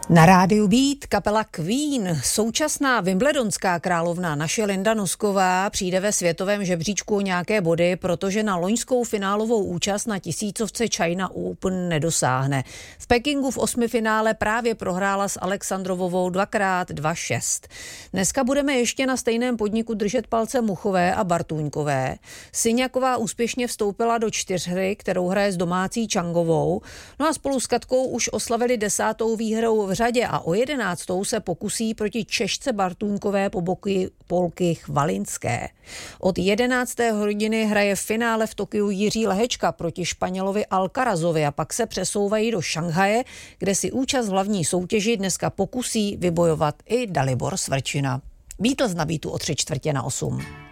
Na rádiu Beat kapela Queen, současná wimbledonská královna naše Linda Nosková přijde ve světovém žebříčku o nějaké body, protože na loňskou finálovou účast na tisícovce China Open nedosáhne. V Pekingu v 8. finále právě prohrála s Alexandrovovou 2x2-6. Dneska budeme ještě na stejném podniku držet palce Muchové a Bartůňkové. Syňaková úspěšně vstoupila do čtyřhry, kterou hraje s domácí Čangovou, no a spolu s Katkou už oslavili 10. výhrou v řadě a o 11. se pokusí proti Češce Bartůňkové po boky Polky Chvalinské. Od 11. hodiny hraje v finále v Tokiu Jiří Lehečka proti Španělovi Alcarazovi a pak se přesouvají do Šanghaje, kde si účast v hlavní soutěži dneska pokusí vybojovat i Dalibor Svrčina. Beatles na Beatu o 7:45.